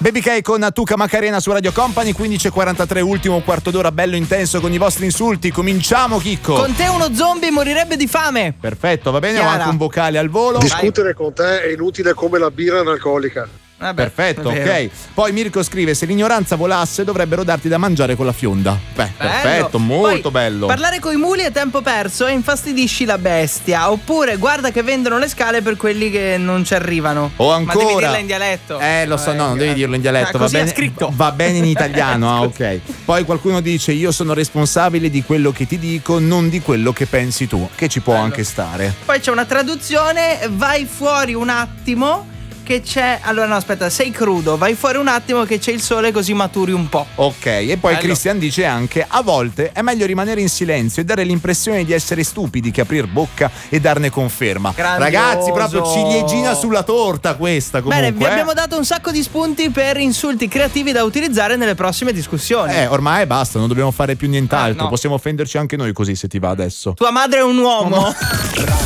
Baby K con Tuca Macarena su Radio Company, 15:43, ultimo quarto d'ora bello intenso con i vostri insulti. Cominciamo, Chicco. Con te uno zombie morirebbe di fame. Perfetto, va bene, ho Chiara. anche un vocale al volo. Discutere con te è inutile come la birra analcolica. Perfetto, ok. Poi Mirko scrive: se l'ignoranza volasse dovrebbero darti da mangiare con la fionda. Beh, perfetto, molto Poi, bello. Parlare coi muli è tempo perso e infastidisci la bestia. Oppure guarda che vendono le scale per quelli che non ci arrivano. O ancora, ma devi dirla in dialetto. Lo so, no, non devi dirlo in dialetto. Così va è bene, scritto. va bene in italiano. Ok. Poi qualcuno dice: io sono responsabile di quello che ti dico, non di quello che pensi tu. Che ci può anche stare. Poi c'è una traduzione: vai fuori un attimo che c'è. Allora no, aspetta, sei crudo, vai fuori un attimo che c'è il sole così maturi un po'. Ok, e poi Bello. Christian dice anche: a volte è meglio rimanere in silenzio e dare l'impressione di essere stupidi che aprir bocca e darne conferma. Grandioso. Ragazzi, proprio ciliegina sulla torta questa, comunque. Bene, vi abbiamo dato un sacco di spunti per insulti creativi da utilizzare nelle prossime discussioni. Ormai basta, non dobbiamo fare più nient'altro. no. Possiamo offenderci anche noi così, se ti va adesso. Tua madre è un uomo.